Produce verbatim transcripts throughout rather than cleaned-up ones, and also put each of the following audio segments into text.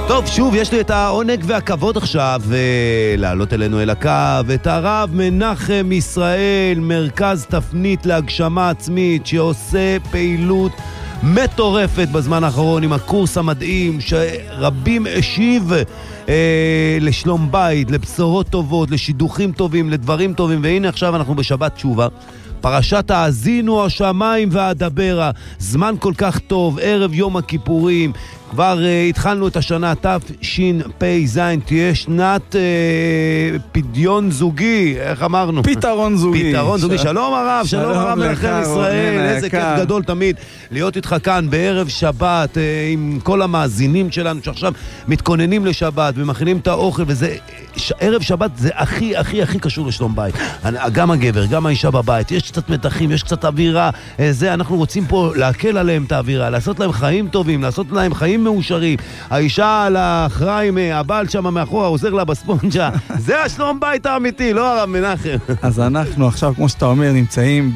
טוב, שוב, יש לי את העונג והכבוד עכשיו לעלות אלינו אל הקו, את הרב מנחם ישראל, מרכז תפנית להגשמה עצמית, שעושה פעילות מטורפת בזמן האחרון עם הקורס המדהים, שרבים השיב אה, לשלום בית, לבשורות טובות, לשידוכים טובים, לדברים טובים, והנה עכשיו אנחנו בשבת תשובה. פרשת האזינו השמיים והדברה, זמן כל כך טוב, ערב יום הכיפורים, כבר uh, התחלנו את השנה תשפ"ז, תהיה שנת uh, פדיון זוגי, איך אמרנו? פתרון זוגי. פתרון זוגי, שלום הרב, שלום, שלום הרב מנחם ישראל, איזה כיף גדול תמיד להיות איתך כאן בערב שבת, uh, עם כל המאזינים שלנו שעכשיו מתכוננים לשבת ומכינים את האוכל, וזה, ש... ערב שבת זה הכי הכי הכי קשור לשלום בית, גם הגבר, גם האישה בבית, יש קצת מתחים, יש קצת אווירה, זה, אנחנו רוצים פה להקל עליהם את האווירה, לעשות להם חיים טובים, לעשות להם חיים מאושרים. האישה על האחריים, הבעל שם מאחורה עוזר לה בספונג'ה. זה השלום בית האמיתי, לא הרב מנחם. אז אנחנו עכשיו, כמו שאתה אומר, נמצאים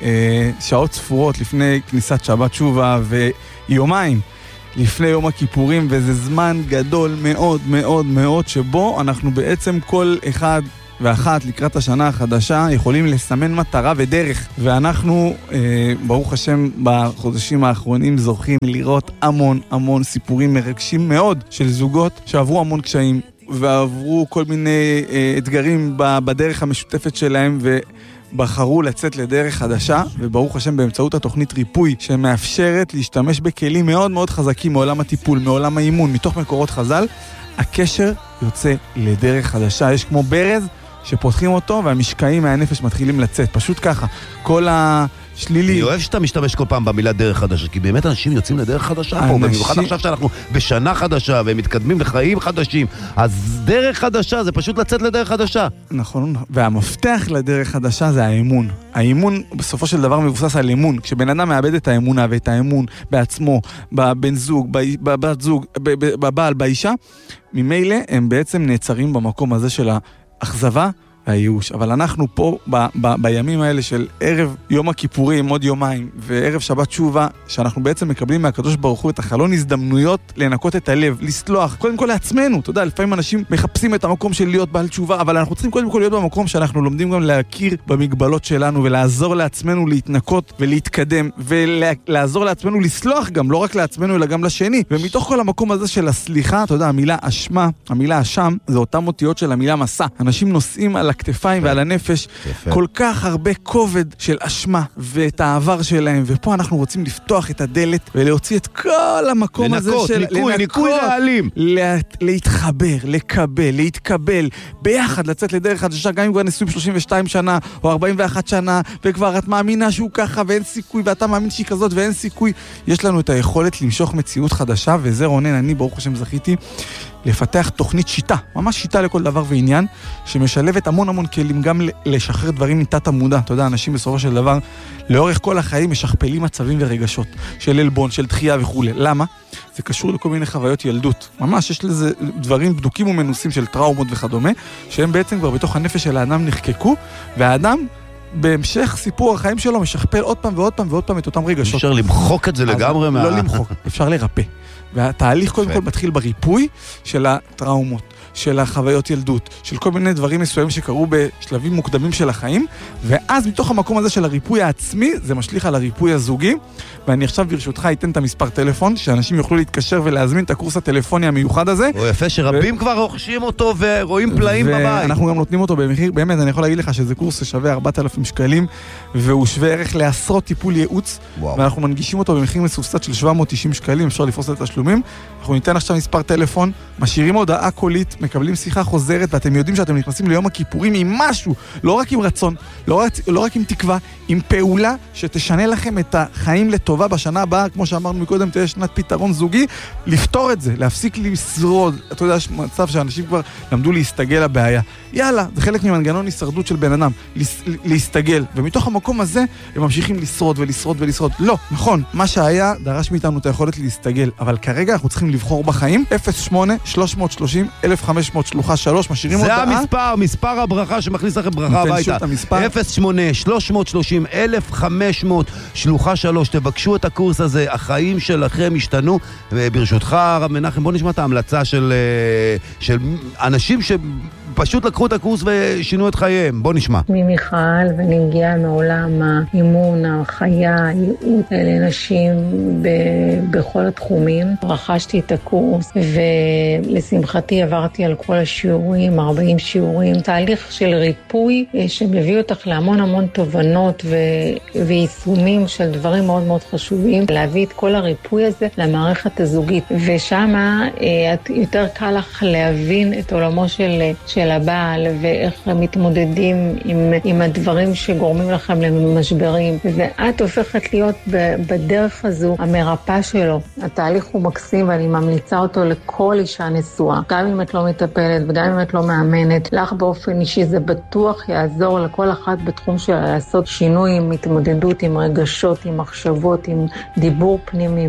בשעות ספורות לפני כניסת שבת תשובה ויומיים לפני יום הכיפורים, וזה זמן גדול מאוד מאוד מאוד שבו אנחנו בעצם כל אחד ואחת לקראת השנה החדשה יכולים לסמן מטרה ודרך, ואנחנו אה, ברוך השם בחודשים האחרונים זוכים לראות המון המון סיפורים מרגשים מאוד של זוגות שעברו המון קשיים ועברו כל מיני אה, אתגרים בדרך המשותפת שלהם ובחרו לצאת לדרך חדשה, וברוך השם באמצעות התוכנית ריפוי שמאפשרת להשתמש בכלים מאוד מאוד חזקים מעולם הטיפול, מעולם האימון, מתוך מקורות חז"ל, הקשר יוצא לדרך חדשה. יש כמו ברז שפותחים אותו והמשקעים מהנפש מתחילים לצאת, פשוט ככה. כל השלילי... אני אוהב שאתה משתמש כל פעם במילה דרך חדשה, כי באמת אנשים יוצאים לדרך חדשה פה, במיוחד עכשיו שאנחנו בשנה חדשה והם מתקדמים לחיים חדשים, אז דרך חדשה זה פשוט לצאת לדרך חדשה. נכון, והמפתח לדרך חדשה זה האמון. האמון בסופו של דבר מבוסס על אמון. כשבן אדם מאבד את האמונה ואת האמון בעצמו, בבן זוג, בבת זוג, בבעל, באישה, ממילא הם בעצם נעצרים במקום הזה של האכזבה והייאוש. אבל אנחנו פה ב- ב- בימים האלה של ערב יום הכיפורים, עוד יומיים, וערב שבת תשובה, שאנחנו בעצם מקבלים מהקדוש ברוך הוא את החלון הזדמנויות לנקות את הלב, לסלוח, קודם כל לעצמנו. אתה יודע, לפעמים אנשים מחפשים את המקום של להיות בעל תשובה, אבל אנחנו צריכים קודם כל להיות במקום שאנחנו לומדים גם להכיר במגבלות שלנו, ולעזור לעצמנו להתנקות ולהתקדם, ולעזור לעצמנו לסלוח גם, לא רק לעצמנו אלא גם לשני. ומתוך כל המקום הזה של הסליחה, אתה יודע, המילה אשמה, המילה אשם, זה אותם אותיות של המילה מסע. אנשים נושאים על הכתפיים ועל הנפש כל כך הרבה כובד של אשמה ואת העבר שלהם, ופה אנחנו רוצים לפתוח את הדלת ולהוציא את כל המקום הזה של ניקוי, ניקוי רעלים, להתחבר, לקבל, להתקבל ביחד, לצאת לדרך חדשה, גם אם כבר נשואים שלושים ושתיים שנה או ארבעים ואחת שנה, וכבר את מאמינה שהוא ככה ואין סיכוי, ואתה מאמין שהיא כזאת ואין סיכוי. יש לנו את היכולת למשוך מציאות חדשה, וזה רונן, אני ברוך השם זכיתי לפתח תוכנית שיטה, ממש שיטה לכל דבר ועניין, שמשלבת המון המון כלים, גם לשחרר דברים מתת המודע. אתה יודע, אנשים בסופו של דבר, לאורך כל החיים משכפלים מצבים ורגשות, של אלבון, של דחייה וכו'. למה? זה קשור לכל מיני חוויות ילדות. ממש, יש לזה דברים בדוקים ומנוסים של טראומות וכדומה, שהם בעצם כבר בתוך הנפש של האדם נחקקו, והאדם בהמשך סיפור החיים שלו משכפל עוד פעם ועוד פעם ועוד פעם את אותם רגשות. אפשר למחוק את זה לגמרי מה... לא למחוק, אפשר לרפא. והתהליך קודם כל מתחיל בריפוי של הטראומות, של החוויות ילדות, של כל מיני דברים מסוימים שקרו בשלבים מוקדמים של החיים, ואז מתוך המקום הזה של הריפוי העצמי, זה משליך על הריפוי הזוגי, ואני עכשיו ברשותך אתן את המספר טלפון, שאנשים יוכלו להתקשר ולהזמין את הקורס הטלפוני המיוחד הזה. או יפה שרבים ו... כבר רוכשים אותו ורואים פלאים בבית. ואנחנו גם נותנים אותו במחיר, באמת אני יכול להגיד לך שזה קורס ששווה ארבעת אלפים שקלים, והוא שווה ערך לעשרות טיפול ייעוץ, וואו. ואנחנו מנגישים אותו במחיר מסובסד של שבע מאות ותשעים שקלים, אפשר לפרוס את התשלומים. אנחנו ניתן עכשיו מספר טלפון, משאירים הודעה קולית, מקבלים שיחה חוזרת, ואתם יודעים שאתם נכנסים ליום הכיפורים עם משהו, לא רק עם רצון, לא רק, לא רק עם תקווה, עם פעולה שתשנה לכם את החיים לטובה בשנה הבאה, כמו שאמרנו מקודם, תהיה שנת פתרון זוגי, לפתור את זה, להפסיק לשרוד. אתה יודע, יש מצב שאנשים כבר למדו להסתגל לבעיה. יאללה, זה חלק ממנגנון הישרדות של בן אדם, להסתגל, ומתוך המקום הזה הם ממשיכים לשרוד ולשרוד ולשרוד. לא, נכון, מה שהיה דרש מאיתנו את היכולת להסתגל, אבל כרגע אנחנו צריכים לבחור בחיים אפס שמונה שלוש שלוש שלוש אלף וחמש חמש מאות שלוחה שלוש, משאירים זה הודעה. זה המספר, מספר הברכה שמכניס לכם ברכה הביתה. אפס שמונה שלוש שלושים אלף וחמש מאות שלוחה שלוש, תבקשו את הקורס הזה, החיים שלכם השתנו. ברשותך, הרב מנחם, בוא נשמע את ההמלצה של, של אנשים שפשוט לקחו את הקורס ושינו את חייהם. בוא נשמע. אני מיכל, ואני מגיעה מעולם האימון, החיה, הייעוץ לנשים ב- בכל התחומים. רכשתי את הקורס, ולשמחתי עברתי על כל השיעורים, ארבעים שיעורים, תהליך של ריפוי שמביא אותך להמון המון תובנות ו- ויישומים של דברים מאוד מאוד חשובים, להביא את כל הריפוי הזה למערכת הזוגית, ושמה את יותר קל לך להבין את עולמו של, של הבעל, ואיך מתמודדים עם, עם הדברים שגורמים לכם למשברים, ואת הופכת להיות בדרך הזו המרפא שלו. התהליך הוא מקסים, ואני ממליצה אותו לכל אישה נשואה, גם אם את לא מטפלת וגם אם את לא מאמנת. לך באופן אישי זה בטוח יעזור לכל אחת בתחום של לעשות שינוי, עם התמודדות, עם רגשות, עם מחשבות, עם דיבור פנימי,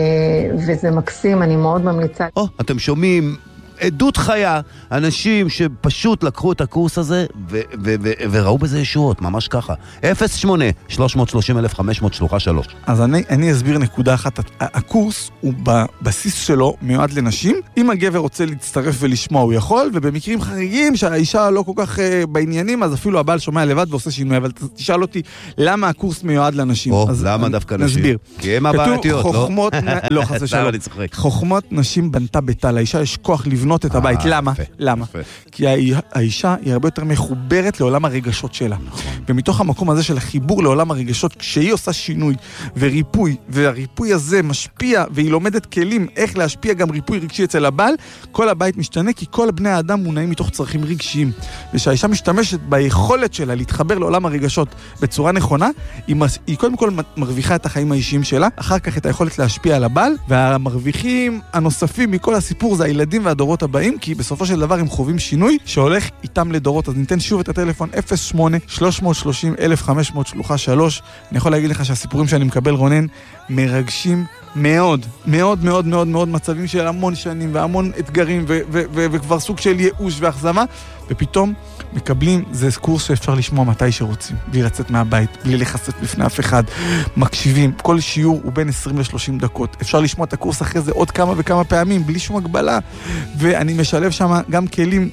וזה מקסים, אני מאוד ממליצה. או, אתם שומעים עדות חיה, אנשים שפשוט לקחו את הקורס הזה ו- ו- ו- וראו בזה ישועות, ממש ככה. אפס שמונה שלוש שלושים אלף וחמש מאות שלוחה שלוש. אז אני, אני אסביר נקודה אחת. הקורס הוא בבסיס שלו מיועד לנשים. אם הגבר רוצה להצטרף ולשמוע הוא יכול, ובמקרים חריגים שהאישה לא כל כך uh, בעניינים, אז אפילו הבעל שומע לבד ועושה שינוי. אבל תשאל אותי למה הקורס מיועד לנשים. או, אז למה דווקא נשים? נסביר. כי הם הבעייתיות, לא? חוכמות, לא חס ושלום. חוכמות נשים בנתה ביתה. לאישה יש כוח לבנות את הבית. למה? למה? כי האישה היא הרבה יותר מחוברת לעולם הרגשות שלה. ומתוך המקום הזה של החיבור לעולם הרגשות, כשהיא עושה שינוי וריפוי, והריפוי הזה משפיע, והיא לומדת כלים איך להשפיע גם ריפוי רגשי אצל הבעל, כל הבית משתנה, כי כל בני האדם מונעים מתוך צרכים רגשיים. ושהאישה משתמשת ביכולת שלה להתחבר לעולם הרגשות בצורה נכונה, היא, היא קודם כל מרוויחה את החיים האישיים שלה, אחר כך את היכולת להשפיע על הבעל, והמרוויחים הנוספים מכל הסיפור זה הילדים והדורות הבאים, כי בסופו של דבר הם חווים שינוי שהולך איתם לדורות. אז ניתן שוב את הטלפון אפס שמונה שלוש שלושים אלף וחמש מאות שלוחה שלוש. אני יכול להגיד לך שהסיפורים שאני מקבל, רונן, מרגשים מאוד, מאוד מאוד מאוד מאוד, מצבים של המון שנים והמון אתגרים ו- ו- ו- וכבר סוג של ייאוש ואכזבה, ופתאום מקבלים, זה קורס שאפשר לשמוע מתי שרוצים, בלי לצאת מהבית, בלי לחשוף בפני אף אחד, מקשיבים, כל שיעור הוא בין עשרים לשלושים דקות, אפשר לשמוע את הקורס אחרי זה עוד כמה וכמה פעמים, בלי שום הגבלה, ואני משלב שם גם כלים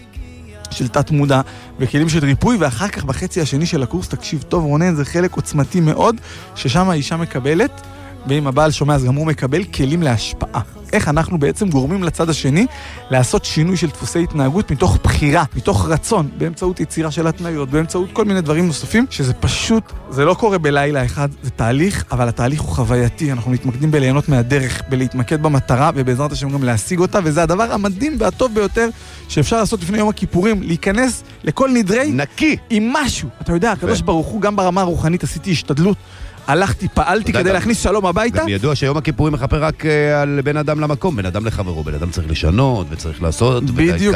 של תת מודע וכלים של ריפוי, ואחר כך בחצי השני של הקורס, תקשיב טוב רונן, זה חלק עוצמתי מאוד, ששם האישה מקבלת, ואם הבעל שומע אז גם הוא מקבל כלים להשפעה. איך אנחנו בעצם גורמים לצד השני לעשות שינוי של דפוסי התנהגות מתוך בחירה, מתוך רצון, באמצעות יצירה של התניות, באמצעות כל מיני דברים נוספים, שזה פשוט, זה לא קורה בלילה אחד, זה תהליך, אבל התהליך הוא חווייתי, אנחנו מתמקדים בליהנות מהדרך, בלהתמקד במטרה, ובעזרת השם גם להשיג אותה, וזה הדבר המדהים והטוב ביותר שאפשר לעשות לפני יום הכיפורים, להיכנס לכל נדרי נקי עם משהו. אתה יודע, הקדוש ברוך הוא, גם ברמה הרוחנית עשיתי השתדלות, הלכתי, פעלתי כדי להכניס שלום הביתה. גם ידוע שיום הכיפורים מחפר רק על בן אדם למקום, בן אדם לחברו, בן אדם צריך לשנות וצריך לעשות בדיוק,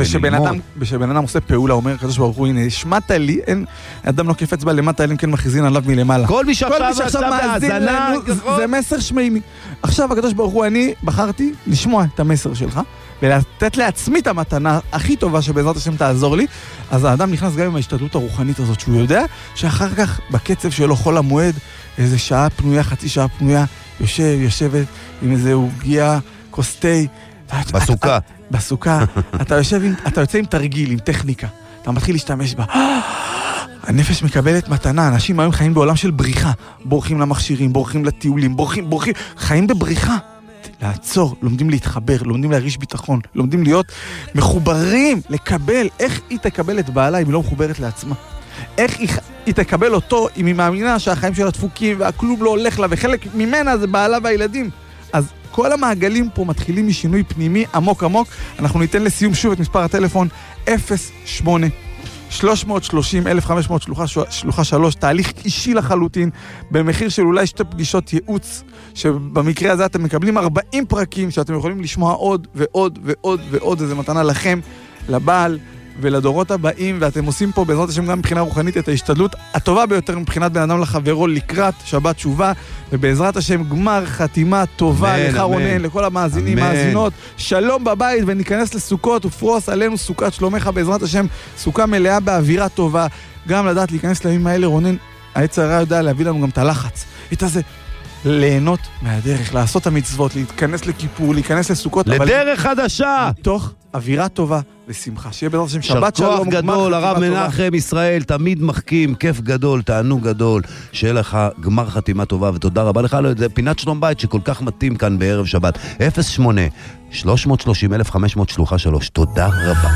ושבן אדם עושה פעולה, אומר הקדוש ברוך הוא, הנה, השמעת לי, אין, אדם לא קפץ בה למטה, אלא אם כן מכריזין עליו מלמעלה. כל מי שעכשיו מאזין לנו, זה מסר שמימי. עכשיו הקדוש ברוך הוא, אני בחרתי לשמוע את המסר שלך, ולתת לעצמי את המתנה הכי טובה שבעזרת השם תעזור לי, אז האדם נכנס גם עם ההשתדלות הרוחנית הזאת, שהוא יודע שאחר כך בקצב שלו חול המועד, איזה שעה פנויה, חצי שעה פנויה, יושב, יושבת עם איזה הוגיה, קוסטי. בסוכה. בסוכה. אתה יושב, אתה יוצא עם תרגיל, עם טכניקה. אתה מתחיל להשתמש בה. הנפש מקבלת מתנה, אנשים היום חיים בעולם של בריחה. בורחים למכשירים, בורחים לטיולים, בורחים, בורחים, חיים בבריחה. לעצור, לומדים להתחבר, לומדים להרגיש ביטחון, לומדים להיות מחוברים, לקבל, איך היא תקבל את בעלה אם היא לא מחוברת לעצמה? איך היא, היא תקבל אותו אם היא מאמינה שהחיים שלה דפוקים והכלום לא הולך לה, וחלק ממנה זה בעלה והילדים? אז כל המעגלים פה מתחילים משינוי פנימי עמוק עמוק. אנחנו ניתן לסיום שוב את מספר הטלפון אפס שמונה שלוש שלושים אלף וחמש מאות שלוחה שלוש, תהליך אישי לחלוטין, במחיר של אולי שתי פגישות ייעוץ, שבמקרה הזה אתם מקבלים ארבעים פרקים, שאתם יכולים לשמוע עוד ועוד ועוד ועוד, איזה מתנה לכם, לבעל, ולדורות הבאים, ואתם עושים פה בעזרת השם גם מבחינה רוחנית את ההשתדלות הטובה ביותר מבחינת בן אדם לחברו לקראת שבת תשובה, ובעזרת השם גמר חתימה טובה אמן, לך אמן. רונן, לכל המאזינים, אמן. מאזינות, שלום בבית, וניכנס לסוכות ופרוס עלינו סוכת שלומך בעזרת השם, סוכה מלאה באווירה טובה, גם לדעת להיכנס לימים האלה, רונן, העץ הרע יודע להביא לנו גם את הלחץ, את הזה, ליהנות מהדרך, לעשות המצוות, להתכנס לכיפור, להיכנס לסוכות, לדרך חדשה! מתוך אווירה טובה ושמחה. שיהיה בעזרת השם שבת שכוח שלום. גדול, הרב מנחם ישראל, תמיד מחכים, כיף גדול, תענוג גדול, שיהיה לך גמר חתימה טובה, ותודה רבה לך, לא יודע, פינת שלום בית שכל כך מתאים כאן בערב שבת. אפס שמונה שלוש שלוש שלוש אלף וחמש מאות שלוחה שלוש, תודה רבה.